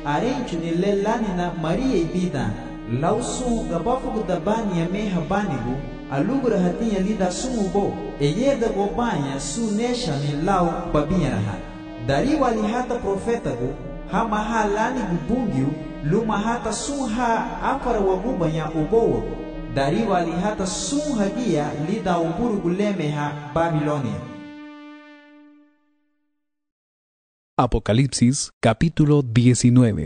Arenchu ni lelani na Maria ibida. Lausun gabafugu dabani ya meha banigu. Alugra hatinya lida sumubo. Eyeda gobanya su nesha ni lau babiyaraha. Dari wali hata profetagu. Ha mahalani gubungyu. Luma hata sunha afara wagubanya ubowo. Dari wali hata sunha gia lida uburu gulemeha Babilonia. Apocalipsis capítulo 19.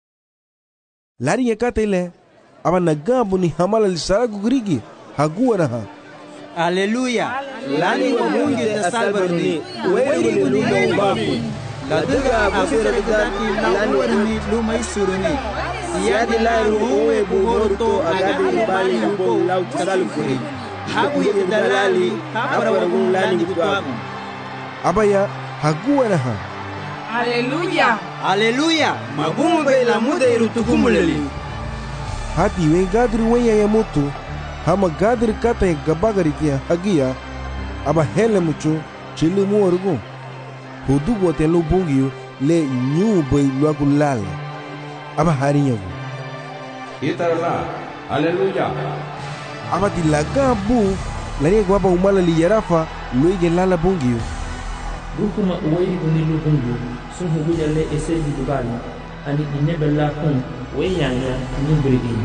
Lari yakatele aba nagambu ni hamala lisaragu grigi haguaraha. Aleluya. Lani wa mungi da salvarni. Wewe ni lumbafu. Laduga abusira bidati lani luma isuruni. Siyadi la ruwe bugorto agadi bali ubo lau salfuni. Habu dalali hapara wagun lani kutwamu. Abaya haguaraha. Aleluya. Aleluya. Magumu be la muda irutukumuleli. Hati we gadri weya ya mutu. Hama gadri kata ya gabagari kia hagia. Aba hele mucho chili muorugu. Hudu wote lo bungio le nyu bay luagu lale. Aba harinyagu. Itarala. Aleluya. Aba tilaga bu. Lani guaba umala li yarafa luige lala bungio. Rukuma uwei kunilu bungu sunhu gujale eseji dubali ani inebella kun weyanya nimbrigi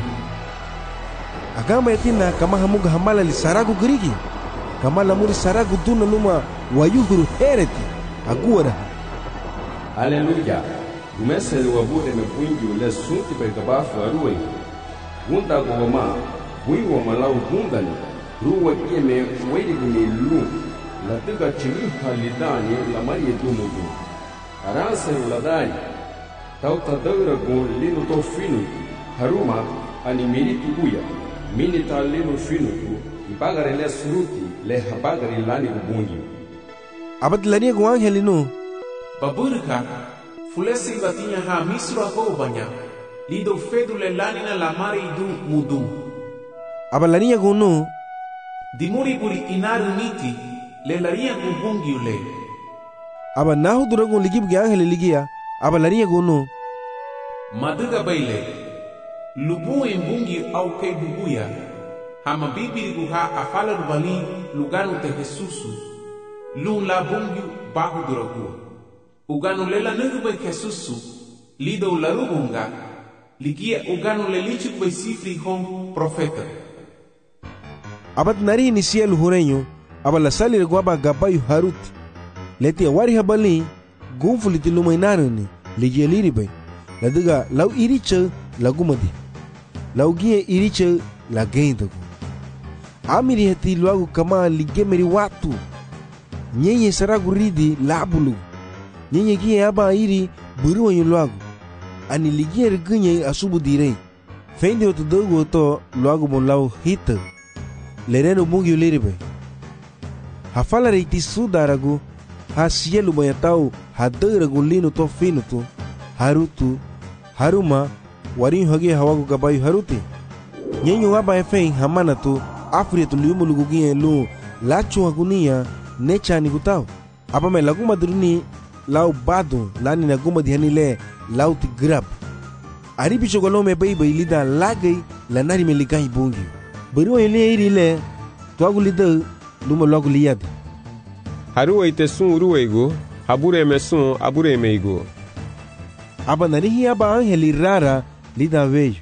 agama yatina kama hamuga hamala li saragu grigi kama lamuri saragu duna luma wayuhuru hereti aguara. Aleluya. Umeseli wabude mepwingi ule sunti pergabafu aruwe gunda goma wiwa malau gundani ruwa kieme weidi gunilu la tiga chimi halidani la Maria dumugu aranse uladani tauta daura gun linu to finu haruma ani minitu buya minita linu finu tu ibagare le suruti le habagare lani ubungi abad lani gu angelinu baburka fulesi batinya ha misra ko banya lido fedule lani na la mari du mudu abalani gu no dimuri puri inaru niti le laria kubungi ule aba nahu duragun ligib ge angel ligia aba laria gono maduga baile lubu embungi au ke bubuya hama bibiri guha afala rubali luganu te Jesusu lun la bungi bahu duragu uganu lela nugu be Jesusu lido la rubunga ligia uganu le lichu be sifri hon profeta abad nari ni cielo hureño aba la salir guaba gabayu haruti leti wari habali gunfuli ti lumainarani ligeliri bay la diga law iricha la gumadi law gie iricha la geindagu amiri hati luagu kama ligemeri watu nyenye saragu ridi labulu nyenye gie aba iri buru wanyu luagu ani ligier gunye asubu direi fendi otu dogu to luagu mon law hita lereno mungi liri bay hafala reiti sudaragu ha cielo mayatau ha daragu lino to fino tu harutu haruma warin hage hawagu gabayu haruti nyenyo aba efein hamana tu afri tu liumu lugugie lu lachu agunia nechani gutau aba me laguma durni lau badu lani na guma dihani le lau ti grab ari bicho golome beibe lida lagai lanari me ligai bungi buru ele iri le tu agu lida luma logo liade haruwe ite sun uruwego habure me sun abure meigo aba narihi aba angeli rara lida vejo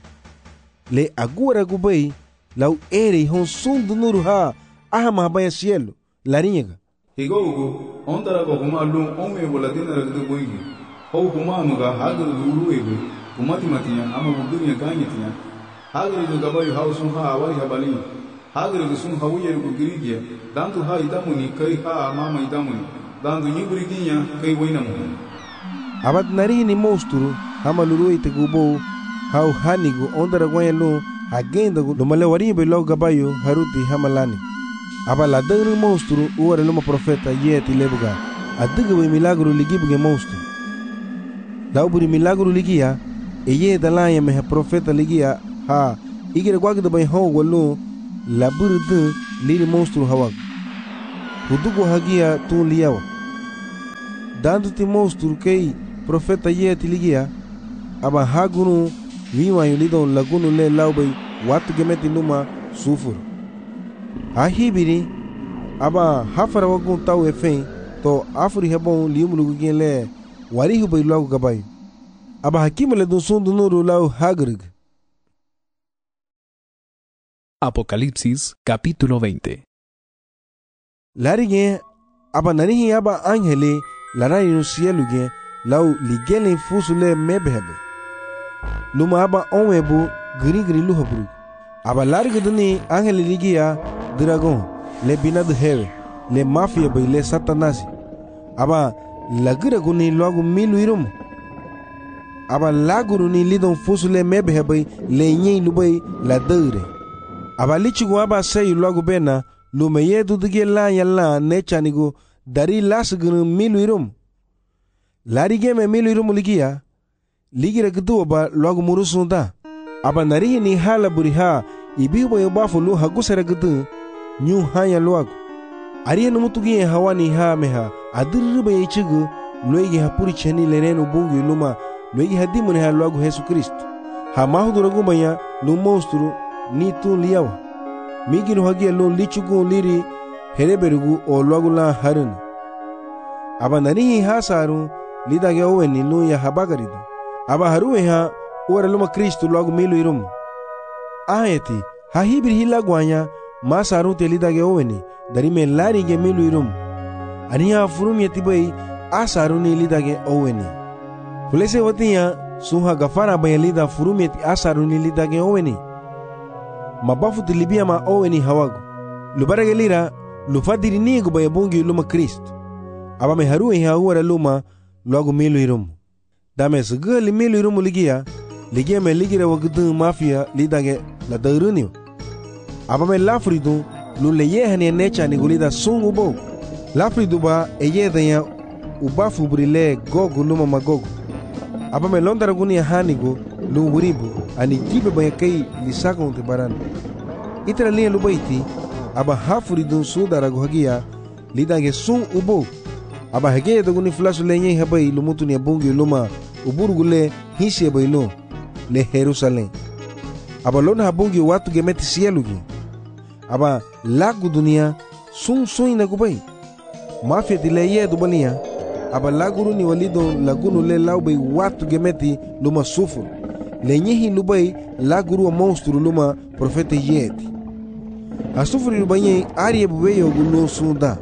le agora gubei lau ere hon sun do nuru ha ahama baya cielo laringa higogo ondara go gumalu onwe boladina ragdu boigi ho gumanuga hagar uruwego kumati matiya ama budunya ganyetiya hagar do gabayu hausun ha awari habali hagar sun hawiye go girigia dantu ha idamuni kai ha mama idamuni dantu nyiburiginya kai wainamu abad narihi ni monstru hama lurui te gubo hau hanigu ondara gwayalo agenda gu lomale waribe lo gabayo haruti hamalani aba la dagri monstru uware loma profeta yeti lebuga adiga we milagro ligibuge monstru lauburi milagro ligia eye dalaya me profeta ligia ha igire gwagda bay ho walo la burdu liri monstru hawag hudugo hagia tu liyawa dandu ti monstru kei profeta yeti ligia aba hagunu wiwa yulidon lagunu le laubay watu gemeti luma sufur. Ahibiri aba hafara wagun tau efen to afuri hebon liumulugu gen le warihu bay lagu gabayu. Aba hakimu le dunsun dunuru lau hagrig. Apocalipsis capítulo 20. Larige aba nanihi aba angele larari no cielo gen lau ligelen fusule mebhebe. Luma aba onwebu giri luhabru. Aba larige duni angele ligia dragon le binadu hewe le mafia bay le satanasi. Aba lagira guni logu milu irum. Aba laguru ni lidon fusule mebhebe le nyi lubay la deure. Aba lichigu aba sayu logu bena lume yedu dige la yalla nechanigu dari lasgunu milu irum. Larige me milu irum ligia ligira gdu aba logu murusunda. Aba narihi ni hala buriha ibihu yobafu lu hagusera gdu nyu hanya logu. Ariya numutugi hawani ha meha adirba yichigu loigi hapuri cheni lerenu bungu luma loigi hadimune ha logu Yesu Kristo. Ha mahuduragu banya lu monstru ni tu liyawa. Miginu hagia lu lichugu liri hereberugu o logu la harun. Aba narihi ha saru lidage oweni lu ya habagaridu. Aba haruwe ha ora luma Kristo logu milu irum. Aheti ha hibir hilagwanya ma saru te lidage oweni darime larige milu irum. Aniha furum yetibay asaru ni lidage oweni. Fulese watiya suha gafara bayalida furum yeti asaru ni lidage oweni. Mabafu tilibia ma oweni hawagu. Lubarage lira lufadiri nigu bayabungi luma Kristo. Aba me haruwe ha uara luma logu milu irum. Dame segali milu irum ligia me ligira wagudun mafia lidage la dauruniu. Aba me lafridu lule yehani necha ni gulida sungu bo. Lafridu ba eyedanya ubafu brile gogu luma magogu. Aba me londara guni hanigu lu wuribu ani jibe bayakai lisaka unte barana. Itra liya lubaiti aba hafuridu sudara guhagia lidage sun ubo. Aba hege daguni flasu lenye habai lumutu ni abungi luma uburugule hisi abailo le Jerusalem. Aba lona habungi watu gemeti sielugi. Aba lagu dunia sun inagubai. Mafia tileye dubalia. Aba laguru ni walido lagunu le laubay watu gemeti luma sufur. Lenyehi lubai laguru wa monstru luma profete yeti. Asufuri lubanye ariye buweyo gulo sunda.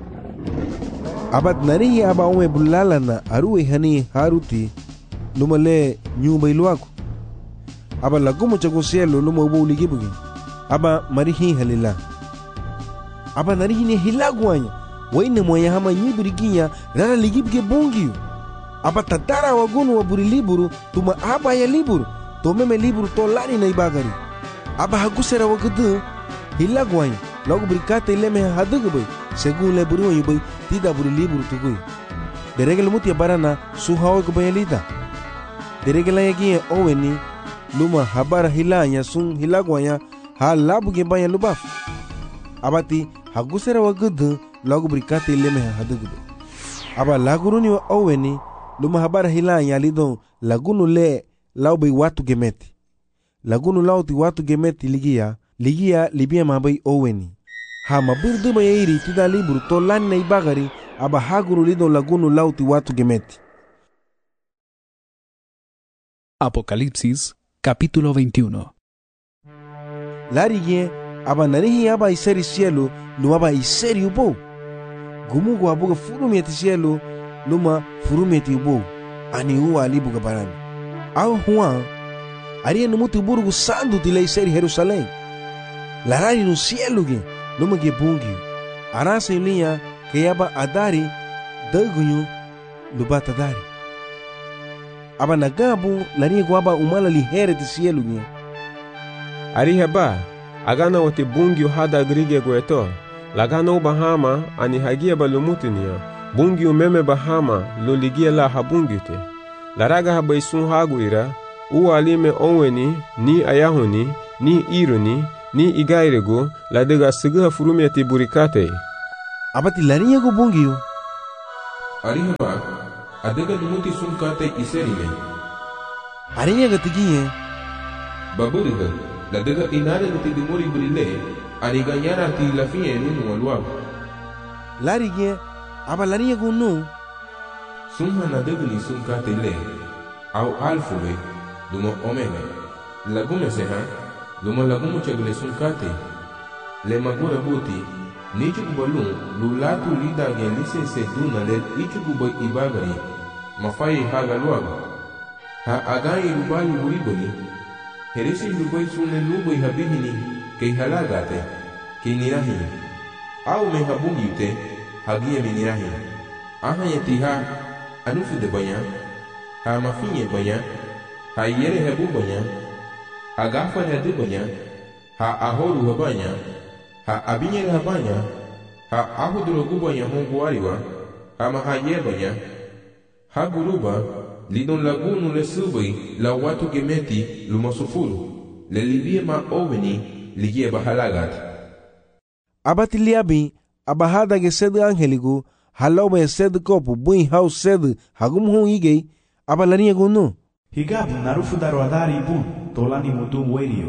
Abad narihi aba ome bulalana aruwe hani haruti luma le nyumba iluaku. Aba lagumo chago cielo luma ubo uligibugi. Aba marihi halila. Aba narihi ni hilaguanya. Waine mwanya hama nyibiriginya rara ligibge bungiu. Aba tatara wagunu waburi liburu tuma aba ya liburu. Tomeme liburu to lani na ibagari. Aba hagusera wagudu hilaguanya. Logo berikata ileme hadugubay. Según le buru yubay tida buri liburu tugui. Deregel mutia barana suhawa kubayalita. Deregela yagia oweni luma habara hilanya sun hilaguanya ha labuge banya lubaf. Abati hagusera wagudu logo berikata ileme hadugubay. Aba laguruni wa oweni luma habara hilanya lidon lagunu le laubay watu gemeti. Lagunu lauti watu gemeti ligia libia mabay oweni. Ha mabirdu bayairi tida liburu to lani na ibagari aba haguru lidon lagunu lauti watu gemeti. Apocalipsis capítulo 21. Larige aba narihi aba iseri cielo luma iseri ubo. Gumugu abuga furumeti cielo luma furumeti ubo. Ani uwa alibuga barani. Au huwa ariya numuti burugu sandu tila iseri Jerusalem. Larari no cielo ge luma ge bungi. Arasa ilia ke yaba adari dagunyu lubata dari. Aba nagabu lariya guaba umala lihere ti cielo ge. Ariha ba agana wati bungi hada grige gueto. Lagano bahama ani hagia balumutinia. Bungi umeme bahama lo ligia la habungite. Laraga habaisun haguira. Uwa alime onweni ni ayahuni ni ironi ni igairego la dega siga furumeti burikate. Abati lariya go bungiu. Ariha ba adega dumuti sunkate iserime. Arinya gatigiye. Baburiga, la daga inare no tidimori brile, aniganyara ti la fie nunu walwa. Larigie, aba larinya gunu. Sumha na daga ni sumka tele, au alfube, duma omega. Lagume seha, duma lagumu chagle sumkate. Le magura buti, nichu kubalun, lulatu lida gen lise se duna le ichu kuboy ibagari, mafai haga luaga. Ha agai rubai buriboni, heresi rubai sunne lubai habihini, kei halagate, kei nirahi. Au me habungi ute, hagie me nirahi. Aha yetiha, anufu de banya, ha mafinye banya, ha yere hebu banya, ha gafa hedu banya, ha ahoru habanya, ha abinyere habanya, ha ahudrogu banya hongu ariwa, ha mahaye banya, ha guruba, lidon lagunu le subai la watu gemeti lumasufuru le libie ma oveni ligie bahalagat. Abati liabi abahada ge sed angeligu haloba sed kopu bui house sed hagum hu igei abalania gunu. Higab narufu darwadari bun tolani mutum werio.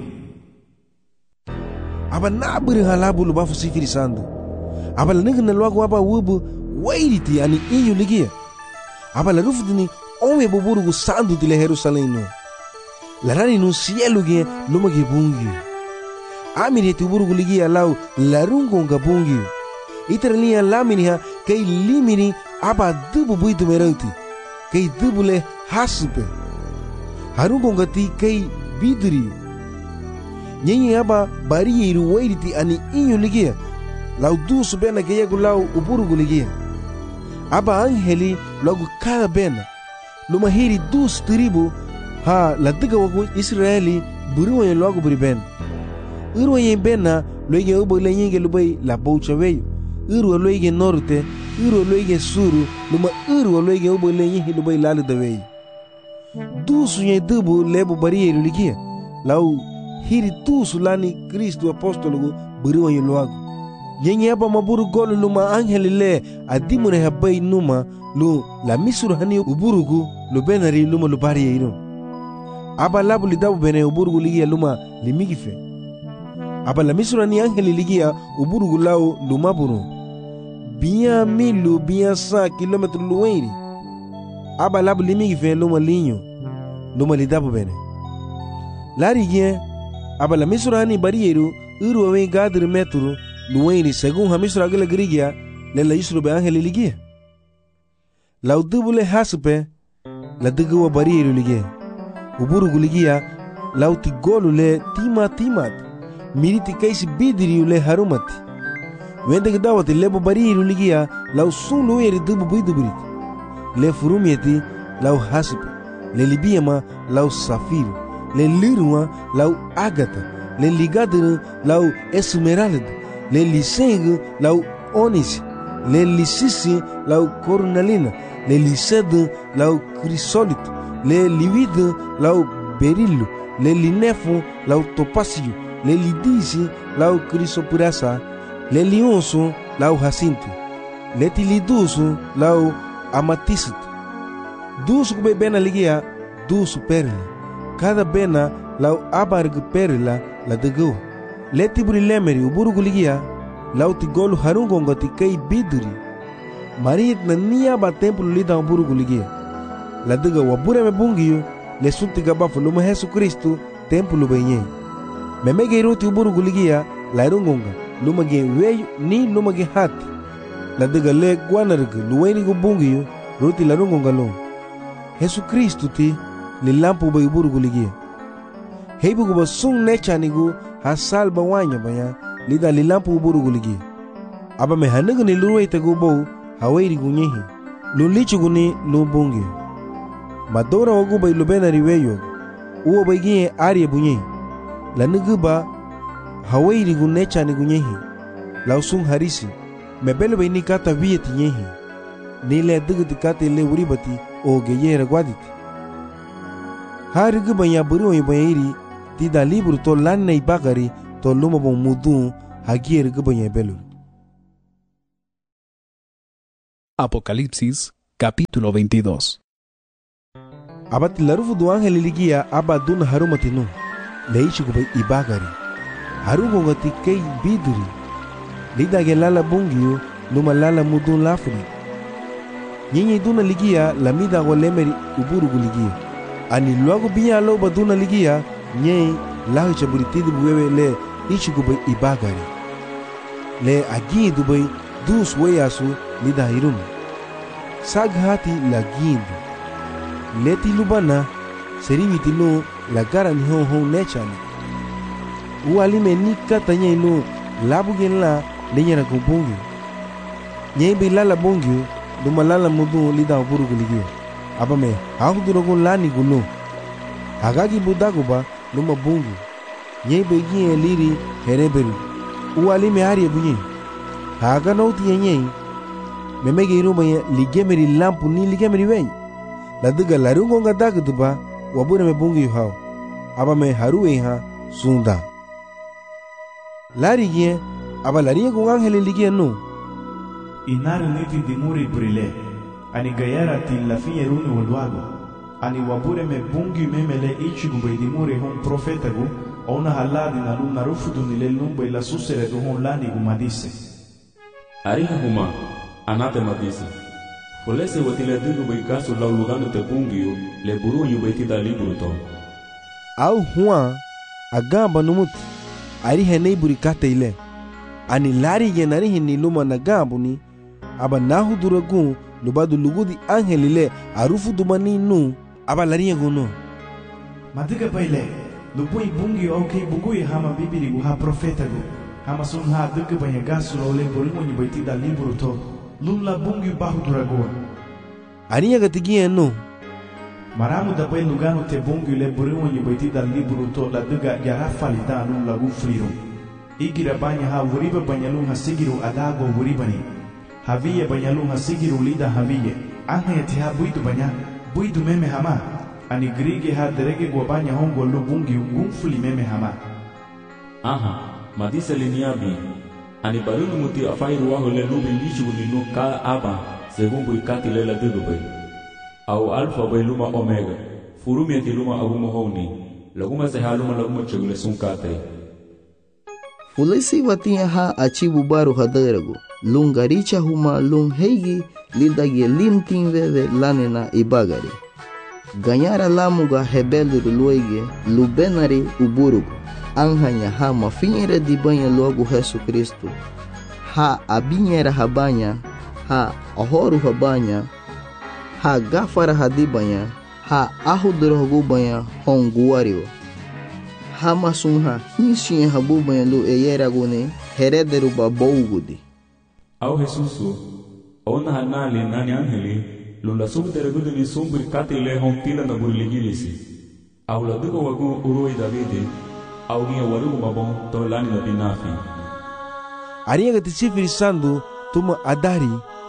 Aba nabiri halabu lubafu sifiri sandu. Abala nigna lwagu aba wubu wairiti ani inyu ligia. Abala rufu dini onwe buburugu sandu tile Jerusalém no. Larani no cielo ge luma ge bungi. Amiri tu burugu ligia lau larungo nga bungi. Iterania laminiha kei limini aba dubu buitu merauti. Kei dubu le hasupe. Harungo nga ti kei bidri. Nyenye aba bari iru wairiti ani inyu ligia. Lau dusu bena geyegu lau uburugu ligia. Aba angeli logo cada bena. Luma hiri dus tribu ha la diga wagu Israeli buriwa yen logo buriben. Irwa yen bena loige ubo le yenge lubai la boucha weyo. Irwa loige norte, irwa loige suru, luma irwa loige ubo le yenge lubai lalu da weyo. Dusu yen dubu lebo barieru ligia. Lau hiri dusu lani Kristu apostologu buriwa yen logo. Yenye hapa maburu golu luma angeli le adimune habai numa lu la misuru hani uburugu lu benari luma lu bari yiro. Aba labu li dabu bene uburugu ligia luma limigife. Aba la misuru hani angeli ligia uburugu lau luma buru. Biya milu biya 100 kilometru luweiri. Aba labu limigife luma linyo luma li dabu bene. Lari gie aba la misuru hani bari yiro iru awe gadri metru luweiri según hamisura gele grigia le la isru be angeli ligia. La udubule hasupe la dugu bariru ligia. Uburugu ligia la utigolu le timat miriti kaisi bidiri le harumati. Wende gdawati lebo bariru ligia la usun luweiri dubu buiduburit. Le furumieti la hasupe le libiama la safiru le liruma la agata le ligadiru la esmeralda le liseng lau onis, le lisisi lau cornalina, le lised lau crisolito, le livid lau berillo, le linefo lau topasio, le lidisi lau crisopirasa, le lionso lau jacinto, le tiliduso lau amatista. Dusu kube bena ligia, dusu perla, cada bena lau abarg perla la degou. Le tiburi lemeri uburugu ligia lauti golu harungonga ti kei biduri. Mariet na niya ba templo lida uburugu ligia. La diga wabure me bungiyo le sunti gabafu luma Jesu Kristu templo benye. Memege iruti uburugu ligia la harungonga luma ge weyo ni luma ge hati. La diga le guanarga luweni gu bungiyo ruti la harungonga lom. Jesu Kristu ti li lampu ba uburugu ligia. Heibu guba sung nechanigu hasal bawanya banya lida lilampu uburugu ligi. Aba me hanaga ni luruwe tagu bau hawairi gunyehi. Lulichu guni lubungi. Madora wagu bay lubena riweyo. Uwa bay ginye ariya bunyehi. La nuguba hawairi gunecha ni gunyehi. La usung harisi. Mebele bay ni kata viyeti nyehi. Nile adugati kata ile uribati o geye ragwaditi. Hari guba ya buru wa iri tida libro to lanna ibagari to luma bon mudu hagier gubanye belul. Apocalipsis capítulo 22. Abat larufu du angel ligia aba duna harumati nu. Leichi kubai ibagari. Harugo ngati kei biduri. Lida ge lala bungiu numa lala mudun lafuri. Nyinyi duna ligia lamida go lemeri uburugu ligia. Ani luago biya loba duna ligia nyei lahu chaburitidi buwewe le ichi kubai ibagari. Le agi dubai dus weyasu lida hirum. Saghati la gindu. Leti lubana seriviti no la gara ni hon nechani. Ualime nika tanya no labugen la lenyara kubungu. Nyebe lala bungu duma lala mudu lida uburugu ligia. Abame hakudurogo lani guno. Hagagi budaguba duma bungu. Nyebe gie liri hereberu. Ualime hari bunyi. Haga nauti yenyei. Memege iruma ya ligemeri lampu ni ligemeri wen. Laduga larungo ngadagu duba wabure me bungu yuhao. Abame haruwe ha sunda. Lari gie aba lari gung angele ligie no. Inaru niti dimuri brile. Ani gayara ti lafinye runi walwago. Ani wabure me bungi memele ichi gumbai dimuri hon profeta gu. Ona haladi na luna rufudu nile lumbai la susere du hon lani gumadise. Ariha huma anate madise. Polese watile dugu bai kaso lau lugano te bungiu le buru yu bai tida liburu to. Au hua agamba numut arihe neiburi kate ile. Ani lari yenarihi ni luma na gambu ni aba nahu duragun lubadu lugudi angel ile arufu dumani nu aba lari yeguno. Madiga baile lupui bungi okay bugui hama bibiri gu ha profeta gu. Hama sun ha dugu banya gasu lau le buru yu bai tida liburu to. Lula bungi bahu duragoa. Aniya gatigia no. Maramu da bai lugano te bungi le buriwa nyu baiti da liburu to la duga garafa li da lun lagu friru. Igira banya ha wuriba banyalun ha sigiru adago wuribani. Haviye banyalun ha sigiru lida haviye. Anha yati ha buidu banya, buidu meme hama. Ani grige ha derege gwa banya hongo lu bungi ungumfuli meme hama. Aha, madisa liniabi. Ani balunu muti afairu waho le nubi lichu ninu ka aba segumbu ikati lela dugu bai. Au alfa bai luma omega. Furumi ati luma aguma honi. Laguma sehaluma laguma chagule sunkate. Fulesi watia ha achibu baru hadaragu. Lungaricha huma lung heigi lidagi limtin veve lanena ibagari. Ganyara lamuga hebeluru luege lubenari uburugu. Anhanya ha mafinhera de banha logo Jesus Cristo. Ha abinhera rabanha, ha ahoru rabanha, ha gafara hadibanha, ha ahudrogo banha honguario. Ha masunha inshinha rabu banha lu eyeragone herederu babougudi. Ao Jesusu, ona hanali nani angeli, lula subteregudu ni sumbri katile hontila na burligilisi. Ao ladugo wagu uroi Davide. Alguém warugu mabon to lani na binafi. Arinha gatisifiri sandu tuma adari.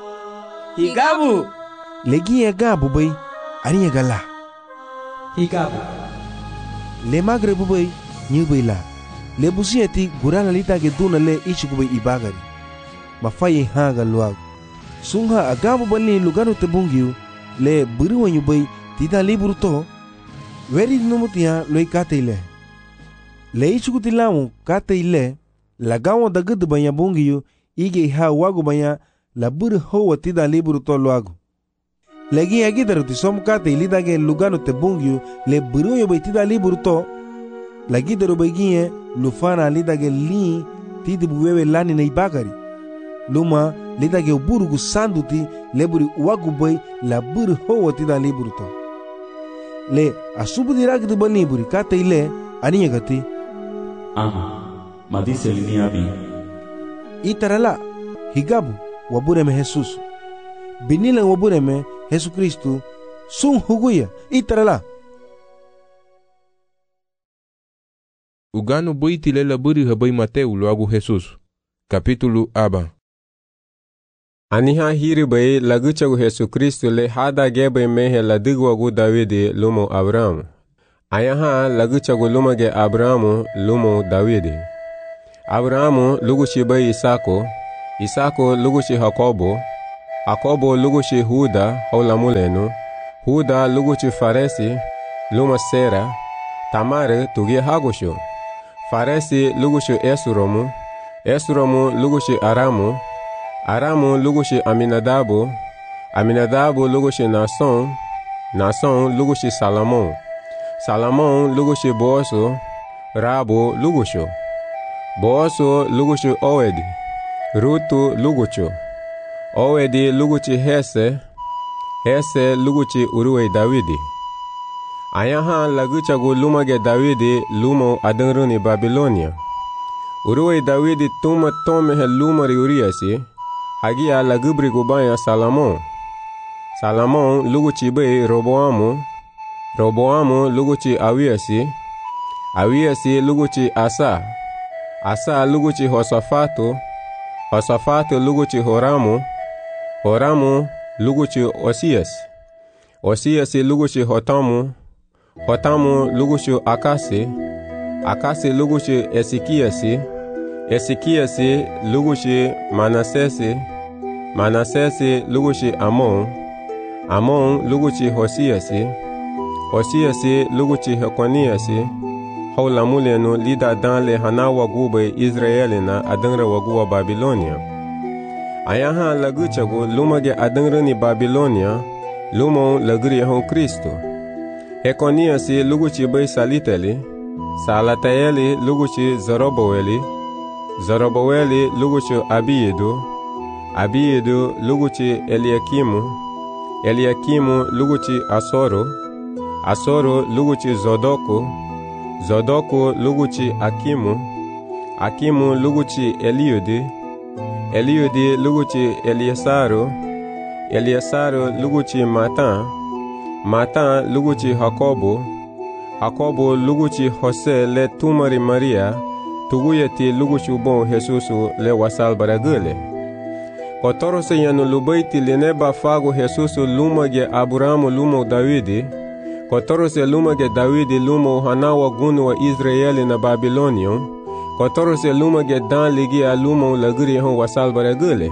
Higabu. Legia gabu bai arinha gala. Higabu. Le magre bubai nyubai la. Le busieti gurana lita ke duna le ichi kubai ibagari. Mafaye hanga luagu. Sungha agabu bali lugano te bungiu le buriwa nyubai tida liburu to. Veri numutia loi kate ile. Le ichukuti lamu kate ile lagawo da gudu banya bungiyu ige ha wagu banya la buru hoa tida liburu to luagu. Legi agidaru ti som kate ilidage lugano te bungiyu le buru yo bai tida liburu to lagidaru baigie lufana lidage li tidi buwewe lani na ibagari. Luma lidage uburugu sanduti leburi wagu bai la buru hoa tida liburu to. Le asubu diragidu baliburi kate ile aniya gati. Aha, madise liniabi. Itarala, higabu, wabureme Jesus. Binila wabureme Jesus Cristo. Sun huguya, itarala. Ugano boiti lela buri habai Mateu loagu Jesus. Capítulo aba. Aniha hiri bai laguchagu Jesus Cristo le hada gebe mehe la digwagu Davide lumo Abraham. Ayaha laguchagu lumage Abrahamu lumo Davide. Abrahamu lugushi bai Isako, Isako lugushi Jakobo, Jakobo lugushi Huda haulamulenu, Huda luguchi Faresi luma Sera, Tamar tugia Hagushu. Faresi luguchi Esromu, Esromu luguchi Aramu, Aramu luguchi Aminadabu, Aminadabu luguchi Nason, Nason luguchi Salamon, Salamon luguchi Boazu, Rabu lugushu, Boazu luguchi Owedi, Rutu luguchu, Owedi luguchi Hese, Hese luguchi Uruwe Davidi. Ayaha laguchagu lumage Davidi lumo adanruni Babilonia. Uruwe Davidi tuma tomehe lumari Uriasi, hagia lagubri gubaya Salamon. Salamon luguchi be Roboamu, Roboamu luguchi Awiasi, Awiasi luguchi Asa, Asa luguchi Hosafatu, Hosafatu luguchi Horamu, Horamu luguchi Osias, Osias luguchi Hotamu, Hotamu luguchi Akasi, Akasi luguchi Esikiasi, Esikiasi luguchi Manasesi, Manasesi luguchi Amon, Amon luguchi Hosiasi, Hosiasi luguchi Hekoniasi, Haula mulenu lida danle hanawa gube Israelina adangra waguwa Babilonia. Ayaha laguchagu lumage adangrani Babilonia, lumo lagri hon Kristo. Hekoniasi luguchi bay Saliteli, Salataeli luguchi Zorobaweli, Zorobaweli luguchi Abiedu, Abiedu luguchi Eliakimu, Eliakimu luguchi Asoro, Asoro luguchi Zodoku, Zodoku luguchi Akimu, Akimu luguchi Eliudi, Eliudi luguchi Eliesaru, Eliesaru luguchi Matan, Matan luguchi Hakobu, Hakobu luguchi Jose le tumari Maria, tuguyeti luguchi bon Jesusu le wasal baragule. Kotorose yanu lubaiti lineba fago Jesusu lumage Aburamu lumo Davidi, Kotorose lumage Davidi lumo hanawa gunu wa Israeli na Babilonio, Kotorose lumage dan ligi a lumo lagri hon wasal baragule.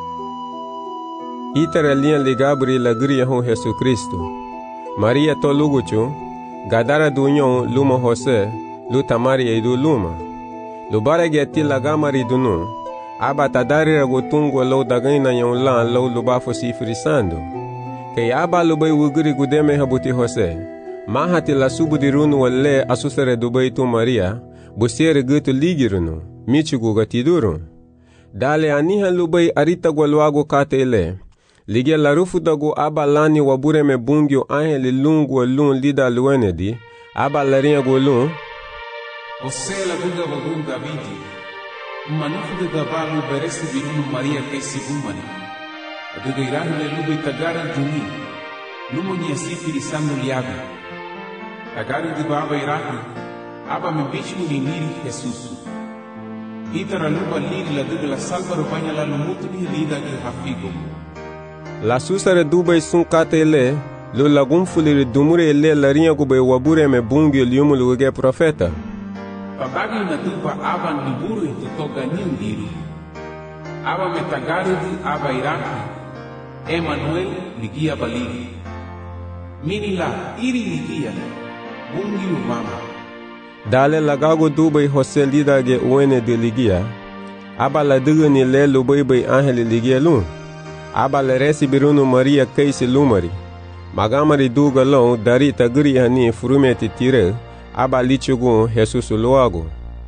Itara lian ligabri lagri hon Jesu Kristo. Maria to luguchu, gadara dunyon lumo Jose, lutamari edu luma. Lubarage ti lagamari dunu, aba tadari ragotungo lo dagaina yon lan lo lubafo sifrisando. Kay aba lubay wuguri gudeme habuti Jose, mahati la subudirunu wale asusare dubay tu Maria, busere gutu ligirunu, michugu gatidurun. Dale anihan lubay arita gwalwago katele, lige la rufudago aba lani wabure me bungyo angeli lungu lun lida luenedi, aba larinha golun. Jose la duga wagun Davidi, manufu de gabalu beresi birunu Maria kesi bumani. Aduga irahu le lube tagaran tuni, lumo ni asifiri sandu liabi. Tagaru de baba irahu, aba me bichu ni niri Jesusu. Itara luba liri la duga la salva rupanya la lumutu ni lida ki hafigo. La susare dubai sun katele, lo lagum fuliri dumure le larinha gube wabure me bungyo liumu luge profeta. Babagi na tupa aba niburu ito toga nindiri. Aba metagaridi aba iraki. Emmanuel ligia baligi. Minila iri ligia. Bungi umama. Dale lagago dubai Jose lidage uene de ligia. Aba la digani le lubai angeli ligia lun. Aba la resi birunu Maria kaisi lumari. Magamari duga lon dari tagri hani furumeti tire. Aba lichugu Jesus luago.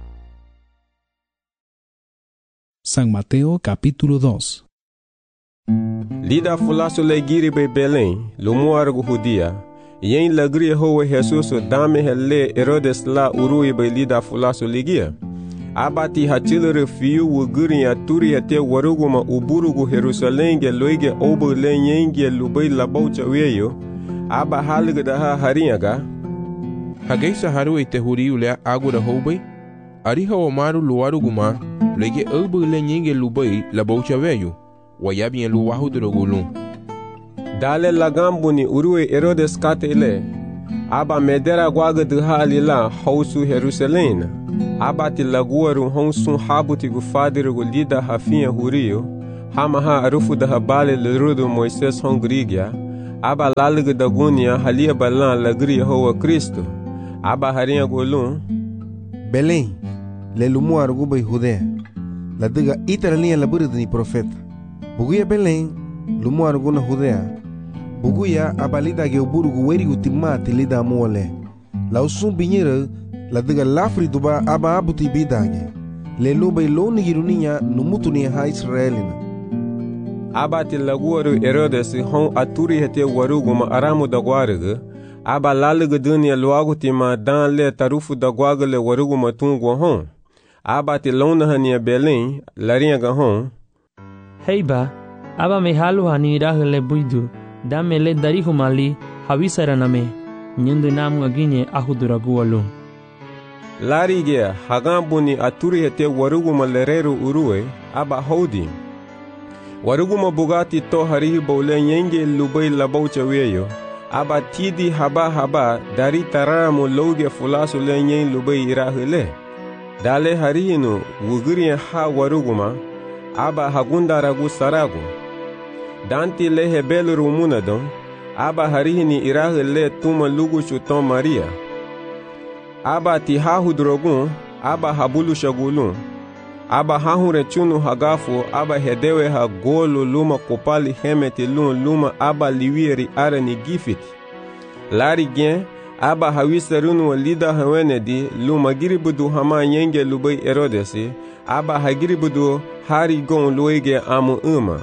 San Mateo capítulo 2. Lida fulaso le giri be Belém, lumuargo judia. Yen lagri howe Jesus dame hele Herodes la urui be lida fulaso ligia. Abati hachilere fiu wuguri ya turi ya te waruguma uburugu Jerusalenge loige obo le nyenge lubai labaucha weyo. Aba halga da ha harinyaga. Hageisa haru ite huriu le agura hobai, ariha omaru luaru guma, lege obu le nyinge lubai la baucha veyu, wayabien luwahu drogulun. Dale lagambuni urue Herodes katele, aba medera guaga de halila hausu Jerusalena, aba ti laguaru honsun habuti gufadire gulida hafinha huriu, hamaha arufu da habale lerudo Moises hongrigia, aba lalige dagunia halia balan lagri Yehowa Kristo. Aba harinha golun Belém, le lumu arguba Judea. La diga itara linha labura ni profeta. Buguya Belém, lumu arguna Judea. Buguya abalida ge uburugu weri utimati lida muole. La usum binyera la diga lafri duba aba abuti bidage. Le lubai lo nigirunia numutuni ha Israelina. Aba ti laguaru Herodes hon aturi hete waruguma aramu dagwariga. Aba lalige dunia luagu tima dan le tarufu dagwagale waruguma tungu hon. Aba ti lona hania Belém larinha hon. Heiba, aba me halu hani irahele buidu. Dame le darihu mali hawisara name. Nyundu namu aginye ahuduragu alu. Larige hagambuni aturi hete waruguma lereru urue aba hodi. Waruguma bugati to harihi bole nyenge lubai labaucha weyo. Aba tidi haba dari taramu loge fulasu le nyen lubai irahile. Dale harihinu wugiri ha waruguma aba hagunda ragu saragu. Danti lehe beluru munadon aba harihini irahile tuma lugu chuton Maria. Aba ti hahudrogun aba habulu shagulun. Aba hahure chunu hagafu aba hedewe ha golu luma kopali hemeti luma aba liwieri arani gifiti. Lari gen aba hawisarunu lida hawenedi luma giribudu hama nyenge lubai Herodesi aba hagiribudu hari gon luege amu uma.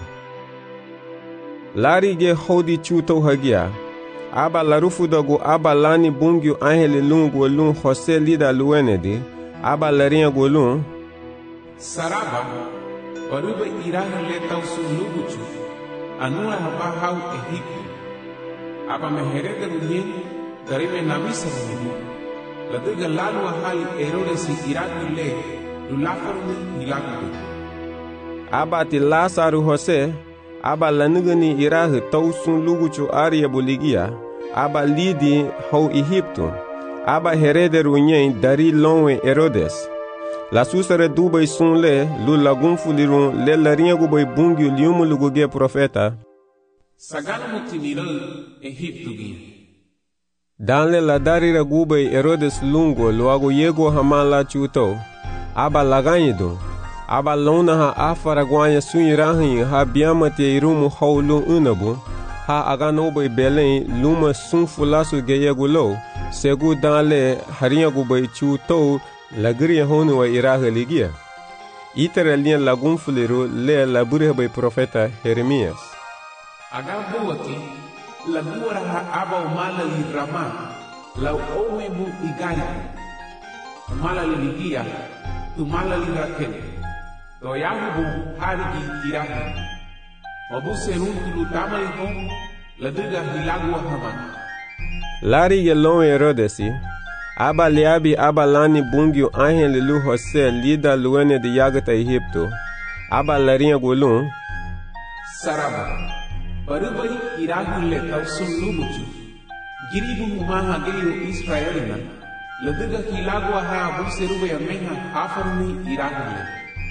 Lari ge hodi chuto hagia aba larufu dagu aba lani bungyu angele lungu lun Jose lida luwenedi aba larinha golun Saraba, waruba irahile tausu luguchu, anua haba hau Egipto. Aba meherega runye, garime navisa runye. Ladiga lalu ahali Herodes irakule, lulafaruni hilakube. Aba ti Lasaru Jose, aba lanigani irahi tausu luguchu aria boligia, aba lidi hau Egipto. Aba herede runye dari lonwe Herodes. La susare dubai sunle lu lagun fulirun le larinha gubai bungi liumu luguge profeta. Sagana mutinira Egipto gi. Danle la darira gubai Herodes lungo luago yego hamala chuto. Aba laganyido. Aba lona ha afara guanya sunirahin ha biamate irumu haulu unabu. Ha agano bai Belém luma sun fulasu geyegulo. Segu danle harinha gubai chuto. Lagriya honu wa iraha ligia. Itara linha lagun fuliru le labure bai profeta Jeremias. Agambo wati lagura ha aba umala li rama la owe mu igari. Umala li ligia umala li rakel. To yahu harigi iraha. Wabu serun tulu tamali hon ladiga hilagu haman. Lari gelon Herodesi. Aba liabi aba lani bungyu angele lu Jose lida luene de yagata Egipto. Aba larinha golun Saraba, barubai irahule tausun lumuchu. Giribu humaha geiru Israelina. Ladiga hilagu ha abu serube yameha afaruni irahule.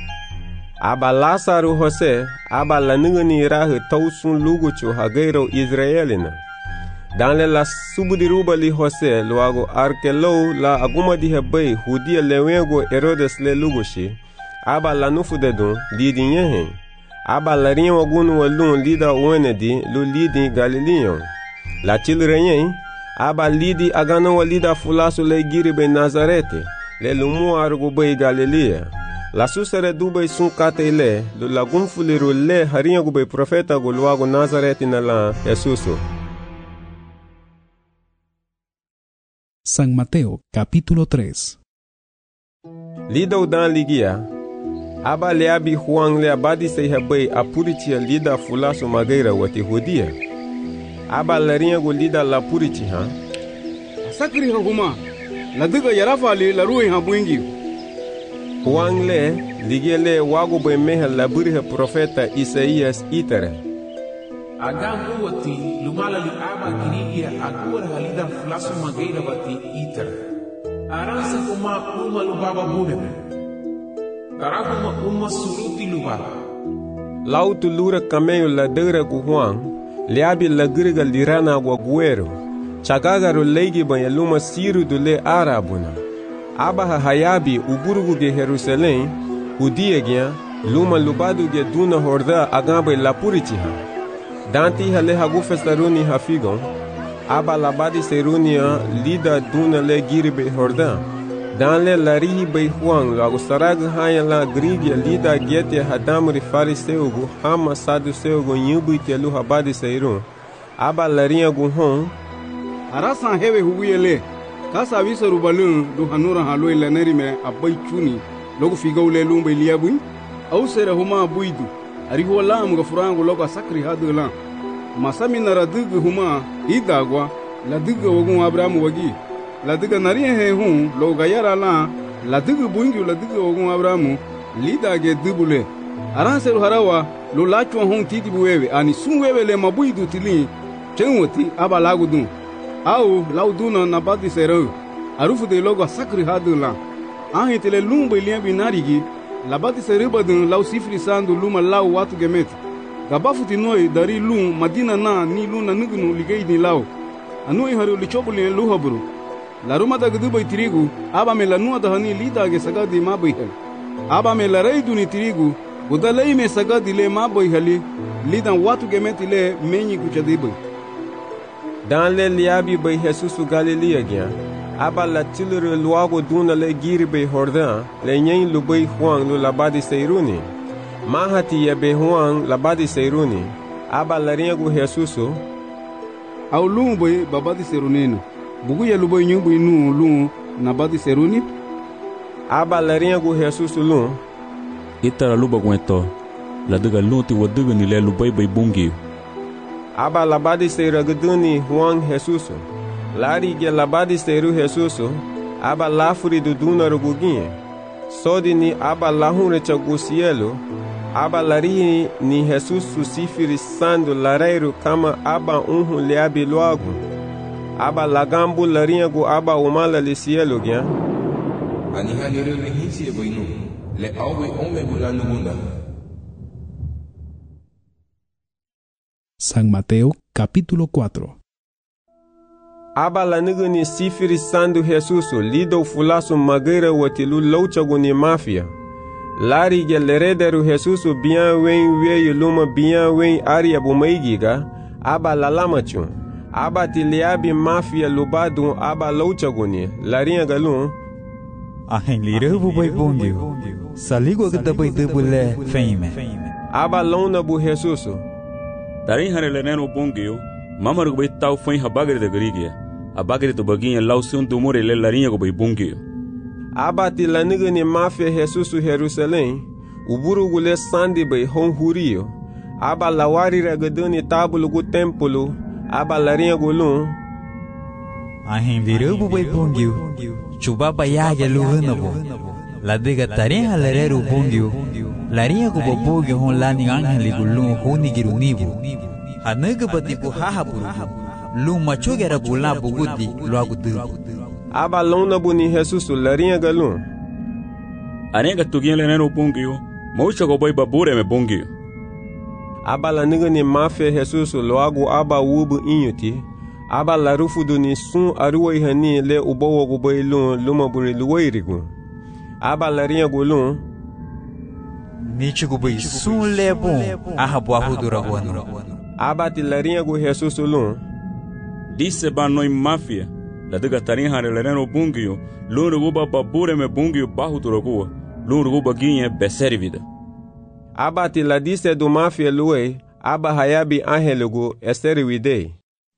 Aba Lasaru Jose, aba lanigani irahi tausun luguchu hageiro Israelina. Danle la subudiruba li Jose luago arkelo la aguma di hebai hudia lewego Herodes le lugushi. Aba la nufu dedun lidi nyehen. Aba la rin wagunu walun lida uenedi lu lidi Galileon. La chilrenyen aba lidi agano walida fulasu le giribe Nazarete le lumu argubai Galilea. La susere dubai sun kate lu lagun fuliru le harinha gubai profeta go luago Nazarete na la Jesuso. San Mateo, capítulo 3. Lida udan ligia. Aba leabi Juan le abadi se hebai apuritia lida fulasu mageira wati hudia. Aba larinha go lida la purici ha. Sakri haguma. Ladiga yarafali la ruin habwingi. Juan le ligia le wago be meha laburi he profeta Isaías itere. Agambo wati lumala li aba kirigia agura halida fulasu mageira wati iter. Aransa kuma lubaba buneme. Tarakuma suruti lubaba. Lautu lura cameio la deira ku Juan liabi la girga lirana gwa guero. Chagagaru legi banya luma siru dule arabuna. Aba hayabi uburugu ge Jerusalém, udia gya, luma lubadu ge duna horda agabe lapuritiha. Danti hale hagu festaruni hafigon, aba labadi serunia lida duna le giribe horda. Danle larihi bei huang lagu sarag haya la grigya lida gete hadamri fariseugu hama saduseugu nyubu telu habadi seirun. Aba larinha gu hon. Arasan hewe huguyele. Kasa visa rubalun du hanura haloi laneri me abai chuni logo figaule lumba iliabui au sere huma buidu ari ho lam ga furango logo sakri hadu la masami nara dugu huma idagwa la dugu wogun abramu wagi la dugu nari he hu logo yara la dugu buingi la dugu wogun abramu lida ge dubule aran seru harawa lo lachwa hon titi buwewe ani sunwewe le mabuidu tili chenwoti aba lagudun au lauduna na badi sero arufu de logo sakri hadula ahi tele lumba ilian binarigi la badi sero badun lau sifri sandu luma lau watu gemet gabafu tinoi dari lum madina na ni luna nugunu ligei ni lau anui haru lichobuli luhaburu la ruma da gudu bai tirigu aba me la nua da hani lida ge sagadi ma bai hal aba me la reidu ni tirigu gudalei me sagadi le ma bai hali lidan watu gemet le menyi kuchadi bai. Dans le liabi bei Jesusu Galilea gya, aba la tilere luago duna le giri bei Hordan, le nyen lu bei Juan lu labadi seiruni. Mahati ya bei Juan labadi seiruni, aba la riengu Jesusu. Au lu bei babadi seiruninu, bugu ya lu bei nyu bei nu lu nabadi seiruni. Aba la riengu Jesusu lu. Itara luba gwento, la duga lunti wa duga ni le lu bei bungi. Aba labadi seiru guduni Juan Jesusu. Lari ge labadi seiru Jesusu. Aba lafuri do duna ruguginye. Sodi ni aba lahunre chagusielo. Aba lari ni Jesusu sifiri sandu lareiru kama aba unhu liabi loagu. Aba lagambu larinha gu aba umala lisielo gya. Ani halire le hinsi e boinu. Le awe ome gulanu gunda. San Mateo capítulo 4. Aba la niguni sifiri sandu Jesusu lido fulasu mageira watilu louchaguni mafia. Lari ge lerederu Jesusu bien wen weyu luma bien wen aria bumaigiga. Aba la lamachun. Aba tiliabi mafia lubadun aba louchaguni. Larinha galun. Ahen lire bubai bundiu. Saligo gada bai debule feime. Aba lona bu Jesusu. Tarin hare leneno bungio, mama rubai tau foi habagre de grigia. Abagre to baginha lausun do more le larinha go bai bungio. Abati la nigani mafia Jesusu Jerusalém, uburu gule sandi bai hon hurio. Aba lawari ragaduni tabulu gu tempulu, aba larinha gulun. Ahin lirubu bai bungio, chuba bayage luhunabo. La diga tarin halereru bungio. Larinha go bobugio hon lani angeli gulun honi girunibu. Hanaga batipu hahaburu. Lum machogera gula bugudi luagudu. Aba lona buni Jesusu larinha galun. Anega tugia leneno bungio, maucha go boy babure me bungio. Aba la nigani mafia Jesusu loagu aba ubu inyuti. Aba la rufu duni sun aruwa ihani le ubowo go boy lun luma buri luwairigu. Aba larinha gulun. Nichigu bai sun lebon ahabu ahudura wanu. Abati larinha gu Jesusu lun. Disse banoi mafia. La diga tarin hare lereno bungio. Lun ruguba babure me bungio bahudura gua. Lun ruguba ginye beseri vida. Abati la disse do mafia luei. Aba hayabi angelugu esteri widei.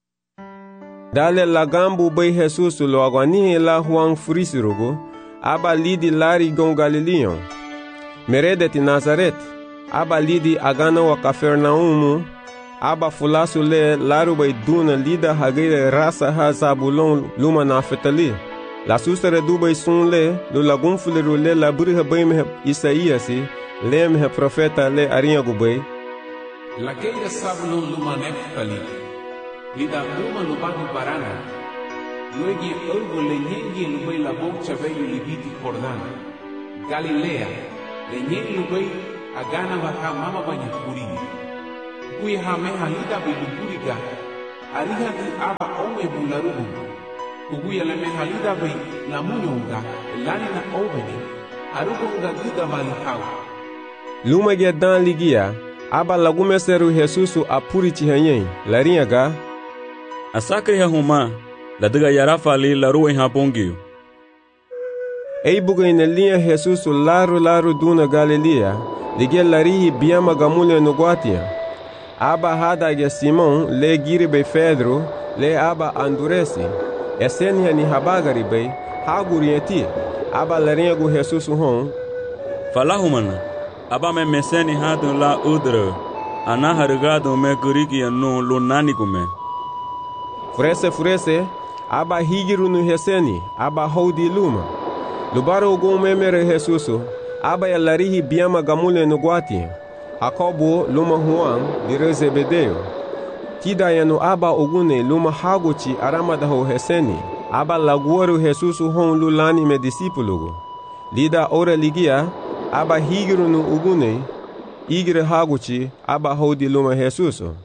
Dale lagambu bai Jesusu lo agwanihe la Juan frisirugu. Aba lidi lari gon Galileon. Meredeti Nazaret, aba lidi agana wa Kafernaumu, aba fulasu le laru bai duna lida hagire rasa ha Zabulon luma Naftali. La susere du bai sun le, lu lagun fuliru le laburi ha bai mehe Isaíasi, le mehe profeta le arinha gu bai. La keira Zabulon luma Naftali, lida luma lubadu barana, luegi urgo le nyengi lubai la bocha veio libiti Jordana, Galilea, le nyen lubai agana baha mama banyak kurini. Kui hame halida biluburiga. Ariha di aba ome bularubu. Kuguya leme halida bei la munyonga. Lani na oveni. Arugonga gida malihau. Luma ge dan ligia. Aba lagumeseru Jesusu apuriti hanyen. Larinha ga. Asakri ha huma. Ladiga yarafali la rua em Rabongio. Ei buga ina linha Jesusu laru duna Galilia. Ligia larihi biama gamulha no guatia. Aba hada ge Simão le giribe Pedro le aba anduresi. Esenia ni habagari bei hagurieti. Aba larinha gu Jesusu hon. Fala humana. Aba me meseni hadu la udra. Ana hargado me gurigi no lo nani gume. Furese. Aba higiru no reseni, aba houdi luma. Lubaro gon memere Jesusu, aba ya larihi biama gamule no guati. Jacobo luma Juan de Zebedeo. Tida ya no aba ogune luma haguchi arama da ho reseni. Aba laguaru Jesusu hon lulani me discípulo. Lida ora ligia, aba higiru no ogune, igre haguchi, aba houdi luma Jesusu.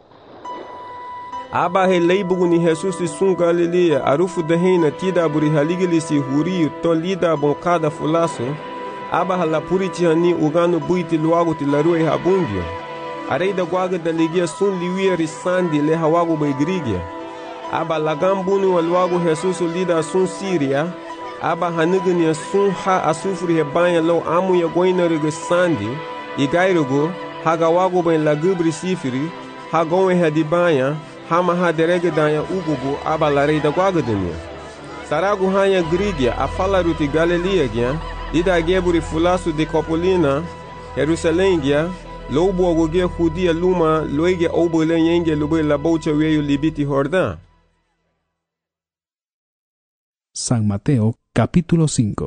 Aba helei buguni Jesus sun Galilia arufu da reina tida buri haligilisi huriu to lida boncada fulasso. Aba halapuriti hani ugano buiti luago ti larue habungio. Arei da guaga da ligia sun liwia risandi le hawago baigrigia. Aba lagambuni wa luago Jesus lida sun Síria. Aba hanigania sun ha asufuri hebanha lo amu ya goina rege sandi. Igairugo hagawago bain lagubri sifiri. Hagon e hadibanha. Hama haderege danya ugubu abalarei da guagadania. Saragu hanya grigia a falaruti Galilia gia, ida geburi fulasu de Copolina, Jerusalém gia, lobo agogia judia luma, loige obole yenge lube la bocha weyu libiti Jordán. San Mateo capítulo 5.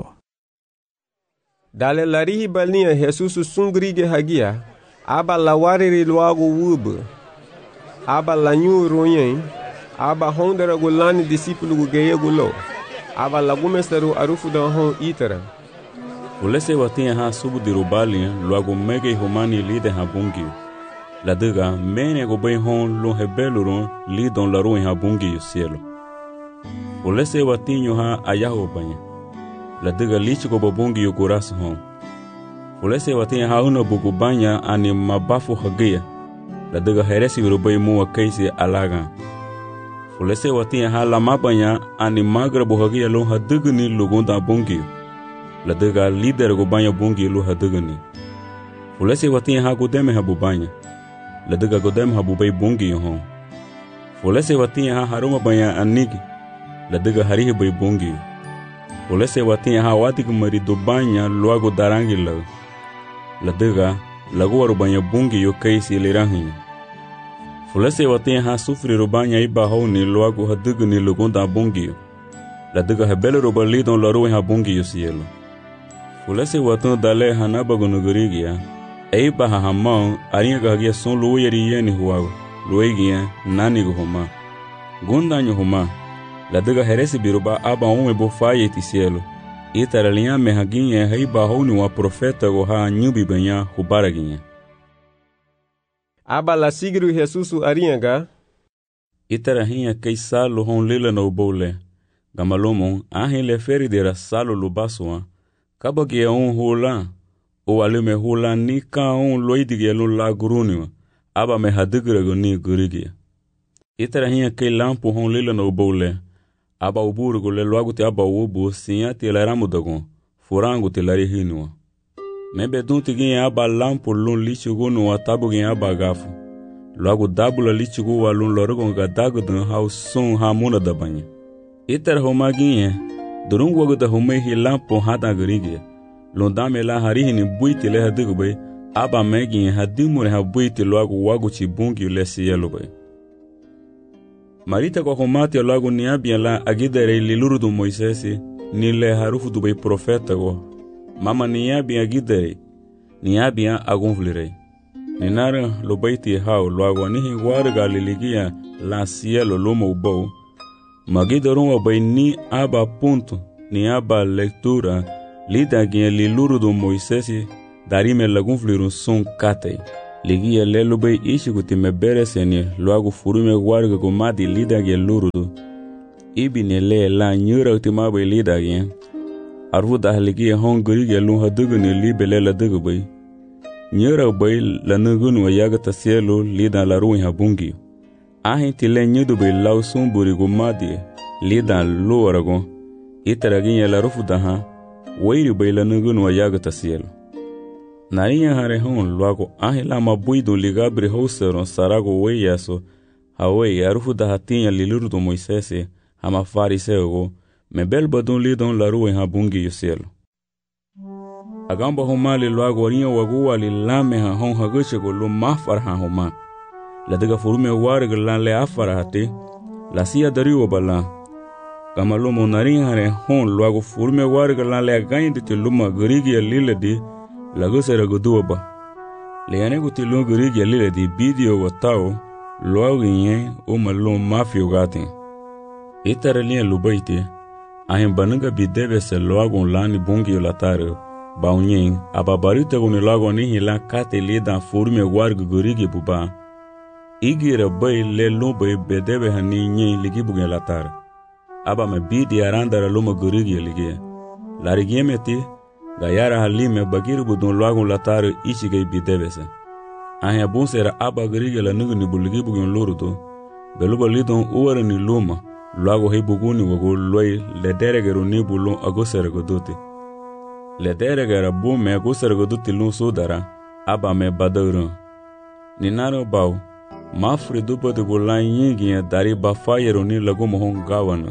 Dale larihi balinha Jesus sun grigia hagia, aba lawariri luago ubu. Aba lanyu royen, aba hondera gulani discípulo geye gulo, aba lagumesteru arufu da hon itera. Ulese watinha ha subu de rubalia, logo mege humani lide Rabongio. La diga mene go bem hon lo rebelurun lidon la ruin Rabongio cielo. Ulese watinho ha ayaho banha. La diga lich go Rabongio coraço hon. Ulese watinha ha una bugu banha ani mabafu hagia. La diga heresi virubai mua kaisi alaga. Fulese watinha ha lama banha ani magra bohagia lo hadigni lugonda Rabongio. La diga líder go banha Rabongio lo hadigni. Fulese watinha ha godeme ha bubanha. La diga godeme ha bubai Rabongio hon. Fulese watinha ha haruma banha anigi. La diga harihi bai Rabongio. Fulese watinha ha watig marido banha loago darangi la. La diga lagoa rubanya Rabongio kaisi lerahin. Fulese watinha ha sufri rubanya ibahoni loago hadigni lugonda Rabongio. La diga hebele rubalidon la ruin Rabongio cielo. Fulese watan dale hanabago nugurigia. Eibaha hamão arinha gagia son luoyerieni huago. Luegia nani homa. Gundanyo homa. La diga heresi biruba aba ome bofaye ti cielo. Itaralinha mehaginha heibahoni wa profeta go ha nyubi benya hubaraginha. Aba la sigru Jesusu arinha. Itarahinha keisalo hon lila no bole. Gamalomon ahin le feridera salo lubaswa. Kabagia hula. O alume hula ni ka loidige la grunio. Aba me hadigrego ni gurigia. Itarahinha kei lampo hon lila no bole. Aba uburgo le logo te aba ubu sinha te laramudagon. Furango te larihinua. Mebe dunti ginha aba lampo lun lichigo no atabu ginha aba gafu. Logo dabula lichigo wa lun lorogon gadago dun hau sun hamuna da banha. Itara homa ginha. Durungo wago da homa hi lampo hada gurigia. Londame la harihini buiti le hadigo bay. Aba megin hadimure ha buiti logo wago chibungi le cielo bay. Marita kwa komati logo niabia la agidere liluru do Moisés ni le harufu do bay profeta go. Mama niabia agidere niabia agonvlirei. Ninara lo baiti hao logo nihi warga liligia la cielo lomo bo. Magidoron bay ni aba ponto ni aba leitura lida gien liluru do Moisés darime lagonvlirun son katei. Ligi lelu bai ishi kuti me bere seni luagu furume warga ko mati lidage lurudu. Ibi ne le la nyura uti ma bai lidage. Arfu dah ligi hong gurige lu hadugu ne libe la dugu bai. Nyura bai la nugun wa yaga tasielu lida la ruin habungi. Ahin tile nyudu bai lau sumburi ko mati lida lu arago. Itaragin la rufu daha. Wairi bai la nugun wa yaga tasielu. Narinya hare hon luago ahila mabuido ligabri houseron sarago weyaso hawe arufu da hatinha lilurdo Moisese hama fariseo me bel badon lidon la rua habungi yoselo agamba homali luago rinha wagua lilame ha hon haguchego lo mafar ha homa la daga furume warg la le afara hate la sia dariwo bala kama lo monarinya hare hon luago furume warg la le gainde te luma grigi liledi lagu sera gudu ba leane guti lo gurigi lile di video watao lo ginye o malo mafio gatin itara linha lubaite ahem bananga bidebe se loagon lani bungi latare baunyen ababarita gon loagon ni hila kate lida forume wargu gurigi buba igira bay le lobe bedebe hani nye ligi bugen latare aba me bidi arandara loma gurigi ligi larigiemeti Gayara halime bagiru budon loagon latare ichigay bidebese. Ahia bonsera aba gurigi la nugu ni buligi bugen lorudo. Beluba lidon uwara ni luma. Loago hei buguni wago loy lederegero ni bulon agosera godote. Lederegera bume agosera godote lun sodara. Aba me badauran. Ninaro bau. Mafri dupa de bolan yingi dari bafayero ni lago mohon gawana.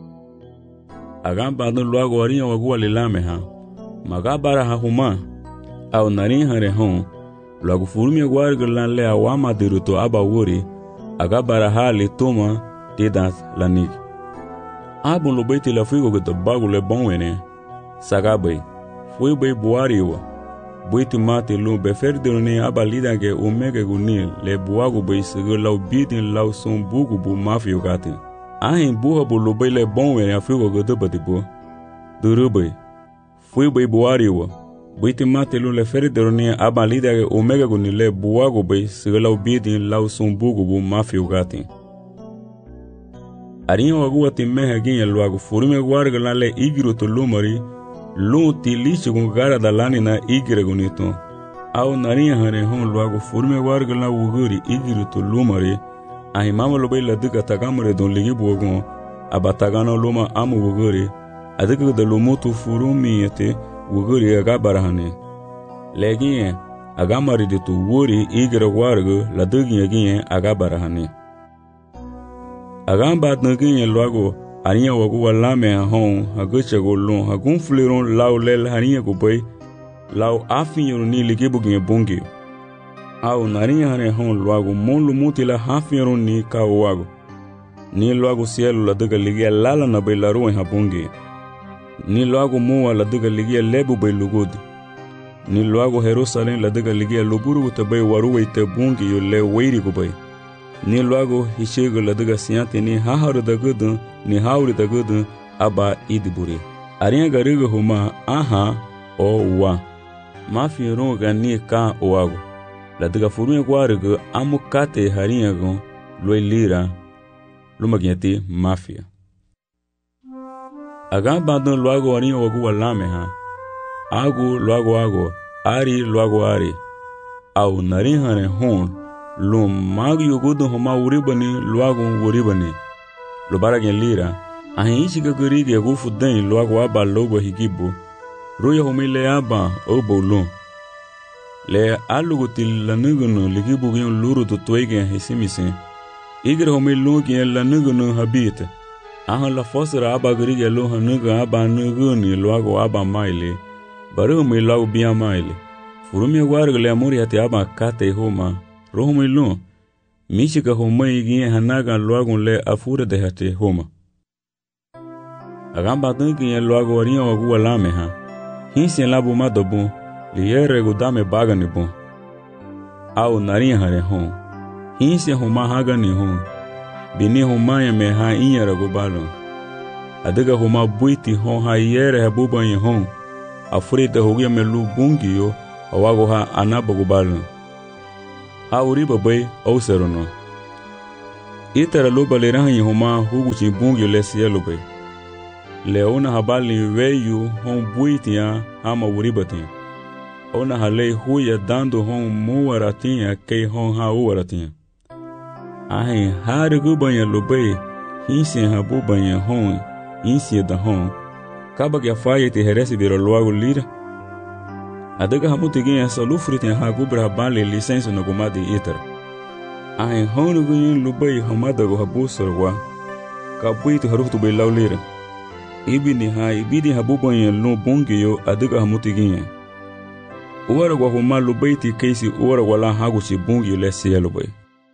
Agamba adon loago arinha wago alilame ha. Magabara ha huma au narin hare hon logo furmi warglan le awama diruto aba wori agabara hali toma tidas lanik abun lo beti la figo que bagu le bonwene sagabai foi bai buariwa boiti mate lo beferde ne aba lidange omega gunil le buago bai segala bidin law son bugu bu mafio gatin ahin buha bu lo bai le bonwene afigo que dobatibo durubai Fui bai buariwa. Buiti mate lu le feridero ni aba lidage omega gunile buago bai sigala ubidin lau sumbugu bu mafio gatin. Arinha wagua timeha ginha luago furume guarga la le igiro to lumari lu ti lichi gun gara da lani na igira gunito. Au narinha hare hon luago furume guarga la uguri igiro to lumari ahimama lo bai la duka tagamare don ligi buagon aba tagano luma amu uguri adika da lumutu furumi yete wuguri agabarahane legiye agamari ditu wuri igira wargu la dugiye giye agabarahane agamba dnugiye luago aniya wagu walame hon haguche golon hagun fliron law lel haniya kubai law afinyo ni ligibu giye bungi au nariya hane hon luago mon lumuti la hafinyo ni kawago ni luago cielo la duga ligiye lala na bai la ruin habungi ni loago mua la duga ligia lebu bai lugud. Ni loago Jerusalem la duga ligia luburu te bai waruwe te bungi yo le weiri go bai. Ni loago hishego la duga siante ni haharu da gudu ni hauri da gudu aba idiburi. Arinha gariga huma aha o wa. Mafi ronga ni ka oago. La duga furunha guarigo amukate harinha go loi lira lumagiati mafia. Agamba don luago arinha wagu walame ha. Agu luago ari luago ari. Au narinhane hon lum mag yugudu homa uribani luago uribani. Lubaragen lira. Ahin ichiga gurigi agu fudain luago aba lobo higibu. Ruya homile aba obo lum. Le alugutil lanugunu ligibu gion luru tutuegen hisimisen. Igre homile lungien lanugunu habite. Ahan la fosra aba gurigi lo hanuga aba nuguni luago aba maile. Baru mi lau bia maile. Furumi wargle amuri hati aba kate homa. Rohumi lu. Mishika homa igi hanaga luagun le afure de hati homa. Agamba tunki luago warinha wagu walame ha. Hinsi labu madobu. Liere gudame bagani bu. Au narinha hare hon. Hinsi homa hagani hon. Bini homa ya me ha inyara gubalo. Adiga homa buiti hon ha yere habuba yin hon. Afurita hogia melu bungiyo awago ha anabagubalu. ha uriba bay au serono. Itara luba le rahi homa hugu chi bungi le sielu bay. Leona habali weyu hon buitia hama uribatia. Ona halei huya dando hon muwaratia kei hon ha uwaratia. Ahin harigu banya lubay hinsin habu banya hon insia da hon. Kaba que a faia te recebera logo lira. Adaga hamuti ganha salufri tem hagubra bale licença no gomade itar. Ahin hon gunyin lubay hamada go habu sorwa. Kabuito harutu bay laulira. Ibidi habu banya no bongyo adaga hamuti ganha. Uara gwa huma lubay ti keisi uara wala hagu si bongyo lese lubay.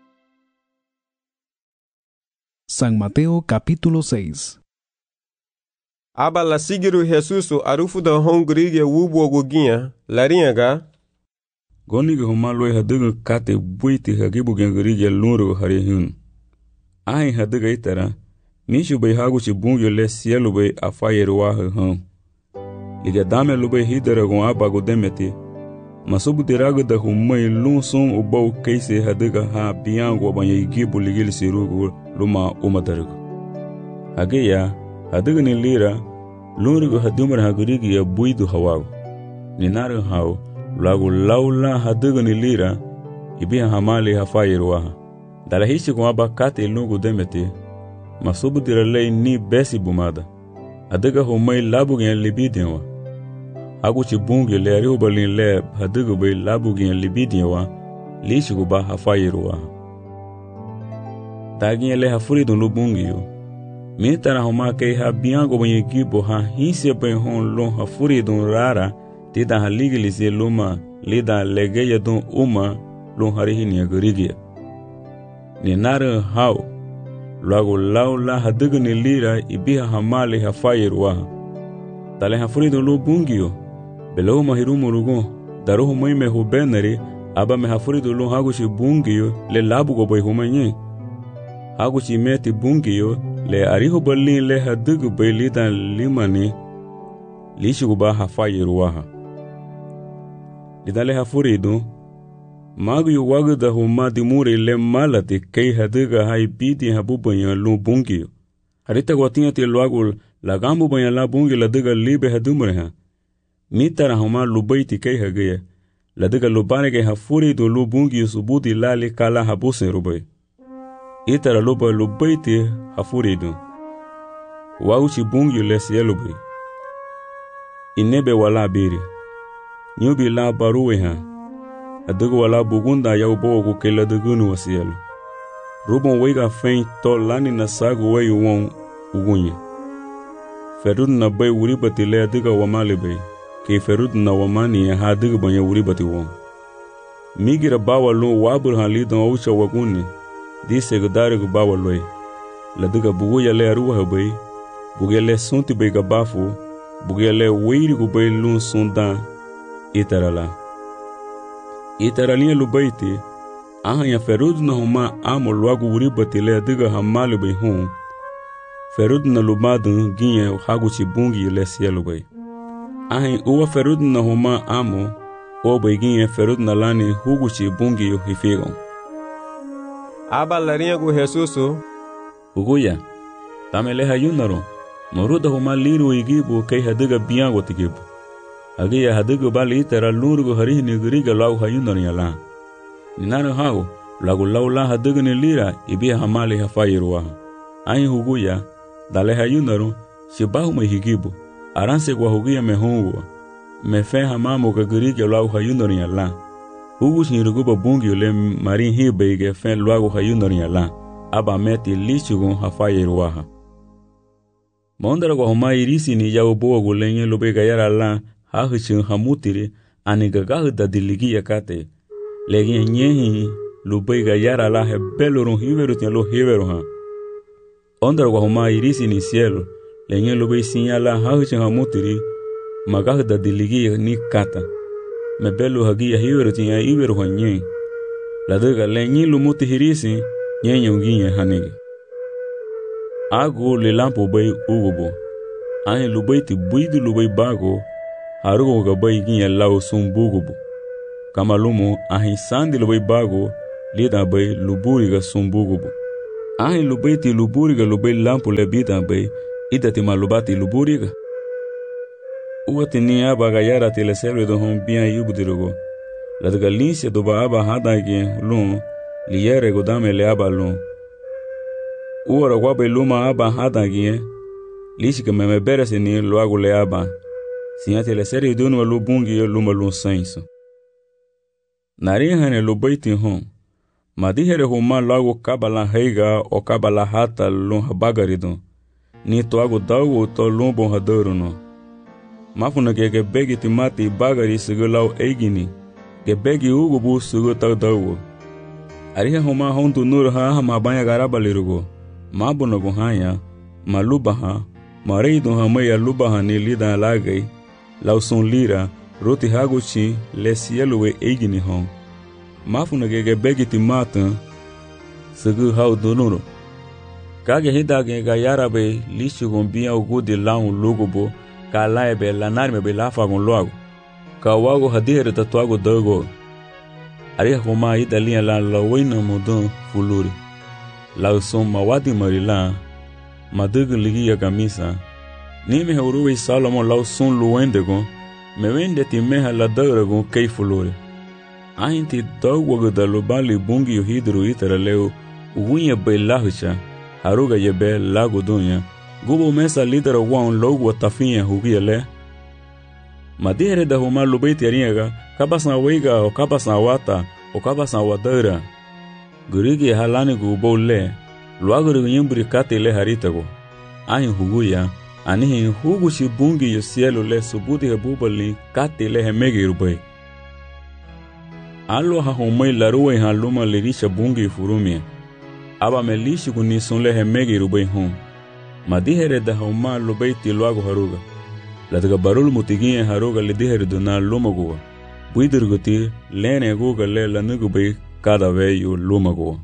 San Mateo capítulo 6. Aba la sigiru Jesusu arufu da hongri ya wubu oguginha, larinha ga. Goni ga huma loy hadaga kate buiti hagibu gengri ya lunru hari hun. Ahin hadaga itara, nishu bay hagu si bungyo le sielu bay afayeru wahe hun. Liga dame lubay hidara gon aba go demeti. Masubu diraga da humay lun sun ubau keise hadaga ha biyango banya igibu ligil sirugu luma umadaragu. Hageya hadaga ni lira lurigo hadumar hagurigi ya buidu hawagu ni naru hau lagu laula hadaga ni lira ibiya hamali hafayiru waha dala hishi kwa bakate lungu demeti masubu diralei ni besi bumada hadaga humay labu gen libidiwa hagu chi bungi le arihu balin le hadaga bay labu gen libidiwa lishi kuba hafayiru waha tagin le hafuridun lubungi yo Mitara homa kei ha biango banyi gibo ha hinse bay hon lon ha furi dun rara tida ha ligilise luma lida legeya dun uma lon harihi ni agarigia. Ni nare hao lagu laula ha digni lira ibiha hamali ha fayir waha. Tale ha furi dun lo bungio belau mahirumu rugon daruhu muime hu benari aba me ha furi dun lo hagushi bungio le labu go bay humanyi. Hagushi meti bungio le ariho balin le hadugu bailidan limani lishuguba hafayiru waha. Lidale hafuridu magu yu waguda huma dimuri le malati kei haduga hai bidi habu banyan lu bungiyo. Harita guatinha ti luagul lagambu banyan la bungi laduga libe hadumre ha. Mitara huma lubaiti kei hagaya. Laduga lubane kei hafuridu lu bungiyo subudi lali kala habuse rubai. Itara luba lubaiti hafuridu. Wauchi bungi lesi elubri. Inebe wala biri. Nyubi la baruwe ha. Adugu wala bugunda ya ubogu ke ladugunu wasielu. Rubon wega fein to lani na sagu weyu won ugunye. Ferud na bay uribati le aduga wamali bay. Ke ferud na wamani ya ha adugu banya uribati won. Migira bawa lo wabur ha lidon aucha waguni. Dise gudari gu bawa loy. Laduga bugu ya le aruwa bay. Bugu ya le sunti bay gabafu. Bugu ya le weiri gu bay lun sundan. Itarala. Itaralinha lubaiti. Ahanya ferud na huma amo loagu uribati le aduga hamali bay hon. Ferud na lubadu ginye haguchi bungi le sielu bay. Ahanya uwa ferud na huma amo. O bay ginye ferud na lani huguchi bungi yo hifigon. Aba larinha gu Jesusu. Uguya. Tamele hayunaro. Moruda huma liru igibu kei haduga biyango tigibu. Agiya haduga bali itara lurugu harihi niguriga lau hayunaro yala. Ninare hao, lagu laula haduga ni lira ibiya hamali hafayiruwa. Ayin huguya, dale hayunaro, shibahu mehigibu. Aranse kwa huguya mehongwa. Mefe hamamu kaguriga lau hayunaro yala. Hugus ni ruguba bungi ule marin hibe ge fen luagu hayunaro yala. Aba meti lichugun hafayiruwa. Mondara kwa huma irisi ni yao boa gulenye lube gayara la hahuchun hamutiri ani gagahu da diligi yakate. Legi nyehi lube gayara la hebelurun hiveru tian lo hiveru ha. Ondara kwa huma irisi ni cielo lenye lube sinya la hahuchun hamutiri magahu da diligi ni kata. Mebelu hagi ya hiveru tian hiveru ha nye. Laduga lenye lumuti hirisi nye nyonginye hanigi. Agu le lampo bay ugubo. Ahin lubay ti buidu lubay bago. Harugo ga bay ginya lau sun bugubo. Kamalumu ahin sandi lubay bago. lida bay luburiga sumbugubu. Ahin lubay ti luburiga lubay lampu lebida bay idati malubati luburiga. Uwati ni aba gayara ti le serve do hon bien yubudirugo. Ladga linsia do ba aba hadagi lun liyere godame le aba lun. Uwara wabe luma aba hadagi lishika meme berese ni luagu le aba. Sinyati le serve do no lubungi luma lun senso. Narihane lubay ti hon. Madihere huma luagu kabala heiga o kabala hata lun habagarido. Ni toagu dagu to lun bon hadoro no. Mafuna ke begi timati bagari segulau eigini. Ke begi ugubu sugu tagdawo. Ariha huma hontu nur ha mabanya garabalirugo. Mabuno gohanya, malubaha, mareido hamaya lubaha ni lida lagai. Lauson lira, roti haguchi, le sieluwe eigini hon. Mafuna ke begi timata sugu hau dunuro. Kage hidage gayarabe lishu gombia ugudi laun lugubo. Ka laebe lanarme be lafagon loago. Ka wago hadihere tatuago dago. Ariha huma idalia la lawina modon fuluri. La son mawadi marila. Madugu ligia camisa. Ni me hauruwe Salomon la son luendego. Me wende ti meha la dauragon kei fuluri. Ahinti dago da lobali bungi hidru itara leo. Ugunya be lahucha. Haruga yebe lago dunya. Gubo mesa lidera wan logo tafinha hugiele. Madihere da huma lubeti aringa, kabasan weiga o kabasan wata o kabasan wadara. Gurigi halani gubo le, luaguru yimbri kate le haritago. Ahin huguya, anihin hugushi bungi yo cielo le subudi hebubali kate le hemegi rubai. Alo ha humai laruwe haluma lirisha bungi furumia. Aba melishi kunison le hemegi rubai hum. Madihere da huma lubaiti luago haruga. Ladga barul mutiginye haruga lidihere duna lumagoa. Buidirguti lene guga le lanugubay cada veyo lumagoa.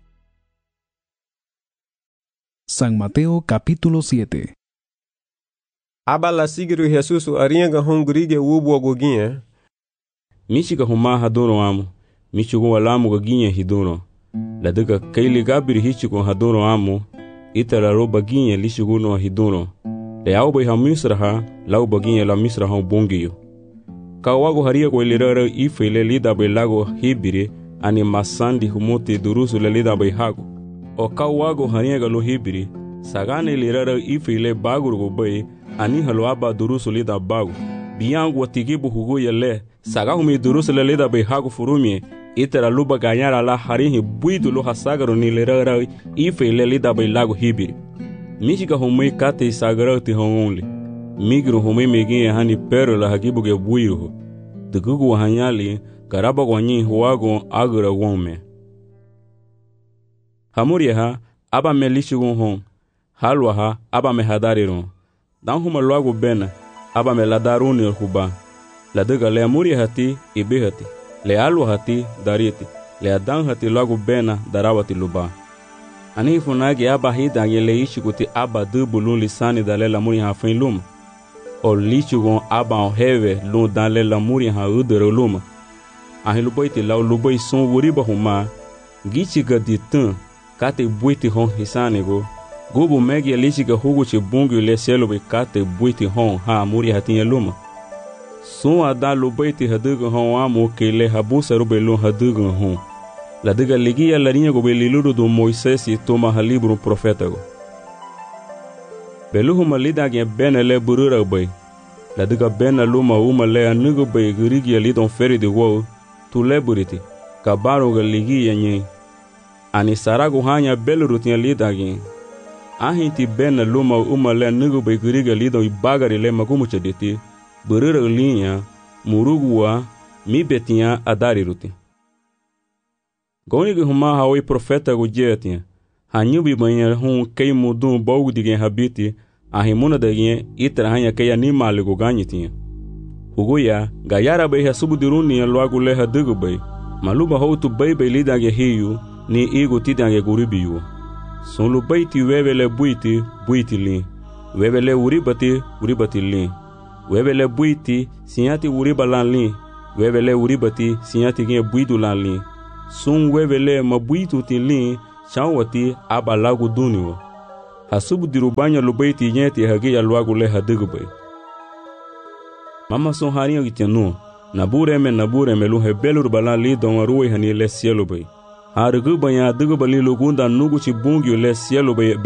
San Mateo capítulo 7. Abala sigiru Jesus arianga hongurige wubo goginye. Michiga huma hadono amo. Michigo walamu goginye hidono. Ladga kaili gabiri hichigo hadono amo. Itala roba ginye lishuguno hidono. Le auba ha misraha, lauba ginye la misraha bongiyo. Kawago haria ko lirara ifele lida be lago hibiri ani masandi humuti durusu le lida be hago. O kawago haria galo hibiri, sagane lirara ifele baguru go be ani halo aba durusu lida bago. Biyangu watigibu hugo yele, sagahumi durusu le lida be hago furumie. Itera luba ganyara la harihi buidu lo hasagaro ni lirara ifele lida be lago hibiri. Michiga humei kate sagaro ti hongonli. Migru humei meginye hani pero la hagibuge buiruho. Dugugu wahanyali karaba wanyi huwago agura wome. Hamuriha aba me lishugun hon. Halwaha aba me hadariron. Dan huma luago bena aba me ladaruni huba. Laduga le amuriha ti ibihati. Le alwaha ti dariti. Le adan hati luago bena darawati luba. Ani funagi aba hida yele ishikuti aba dubulun lisani dale lamuri hafin luma. O lichugon aba o heve lun dale lamuri ha udere luma. Ahi lubaiti lau lubai son wuriba huma. Gichiga ditun kate buiti hon hisanego. Gubu megi lichiga huguchi bungu le selobe kate buiti hon ha muri hatinye luma. Son ada lubaiti haduga hon amu kele habusa rube lun haduga hon. La diga ligia la linha go beliluro do Moisés e toma halibro profeta go. Beluhu malida ge benele burura bay. La diga bena luma uma le anugo bay gurigi lidon feri de wo tu leburiti. Kabaro ga ligia nye. Ani sarago hanya beluru tinha lida ge. Ahinti bena luma uma le anugo bay gurigi lidon bagari le magumu chediti. Burura linha murugua mi betinha adari ruti. Goniga huma hawi profeta go jetinha. Hanyubi banha hum kei mudum bogu digen habiti. Ahimuna daginha itra hanya kei animal go ganyitinha. Huguya gayara bay hasubudiruni loago le hadugo bay. Maluba houtu bay bay lidange hiyu ni igo tidange guribiyu. Son lu bay ti webele buiti lin. Webele uribati lin. Webele buiti sinyati uriba lan lin. Webele uribati sinyati gen buidu lan lin. sun wevele mabuitu tilin chawati abalagu duniwo hasubu dirubanya lubaiti nyeti hagi alwagu le hadigube mama sun haria gitenu nabure me lu hebelur bala li don ruwe hani le cielo bay hargu banya digubali lugunda nugu chibungi le cielo bay.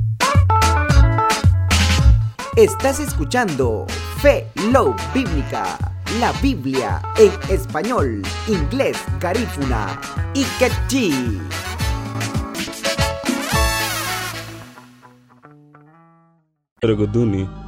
Estás escuchando Fe Love Bíblica, la Biblia en español, inglés, garífuna y quechí.